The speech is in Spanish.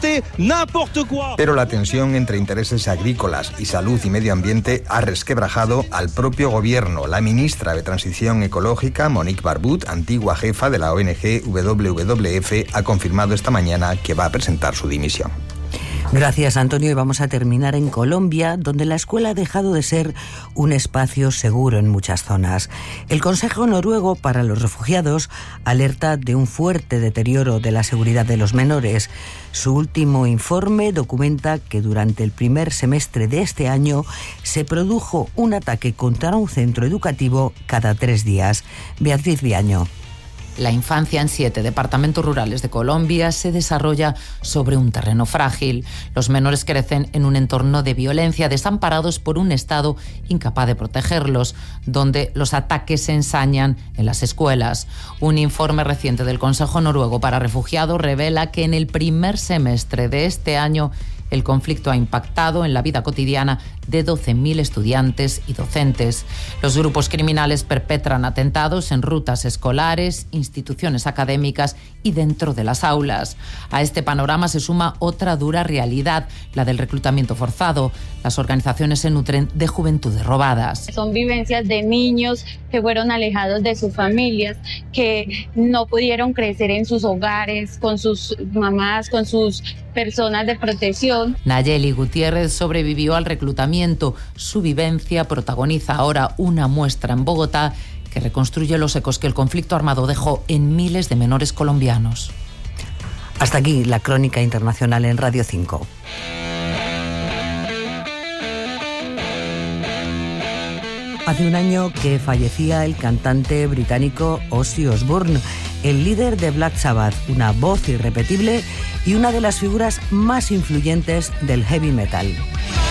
raconter n'importe quoi. Pero la tensión entre intereses agrícolas y salud y medio ambiente ha resquebrajado al propio gobierno. La ministra de Transición Ecológica, Monique Barbude, antigua jefa de la ONG WWF, ha confirmado esta mañana que va a presentar su dimisión. Gracias, Antonio. Y vamos a terminar en Colombia, donde la escuela ha dejado de ser un espacio seguro en muchas zonas. El Consejo Noruego para los Refugiados alerta de un fuerte deterioro de la seguridad de los menores. Su último informe documenta que durante el primer semestre de este año se produjo un ataque contra un centro educativo cada 3 días. Beatriz Viaño. La infancia en 7 departamentos rurales de Colombia se desarrolla sobre un terreno frágil. Los menores crecen en un entorno de violencia, desamparados por un Estado incapaz de protegerlos, donde los ataques se ensañan en las escuelas. Un informe reciente del Consejo Noruego para Refugiados revela que en el primer semestre de este año el conflicto ha impactado en la vida cotidiana de 12.000 estudiantes y docentes. Los grupos criminales perpetran atentados en rutas escolares, instituciones académicas y dentro de las aulas. A este panorama se suma otra dura realidad, la del reclutamiento forzado. Las organizaciones se nutren de juventudes robadas. Son vivencias de niños que fueron alejados de sus familias, que no pudieron crecer en sus hogares, con sus mamás, con sus personas de protección. Nayeli Gutiérrez sobrevivió al reclutamiento. Su vivencia protagoniza ahora una muestra en Bogotá que reconstruye los ecos que el conflicto armado dejó en miles de menores colombianos. Hasta aquí la crónica internacional en Radio 5. Hace un año que fallecía el cantante británico Ozzy Osbourne, el líder de Black Sabbath, una voz irrepetible y una de las figuras más influyentes del heavy metal.